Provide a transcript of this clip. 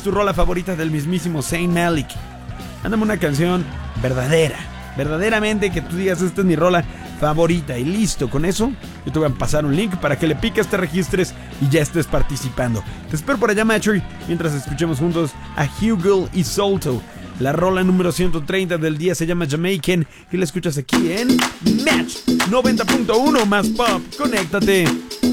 tu rola favorita del mismísimo Zayn Malik. Mándame una canción verdaderamente que tú digas, esta es mi rola favorita, y listo. Con eso yo te voy a pasar un link para que le piques, te registres y ya estés participando. Te espero por allá, Matchery, mientras escuchemos juntos a Hugo y Solto. La rola número 130 del día se llama Jamaican y la escuchas aquí en Match 90.1 más pop. Conéctate.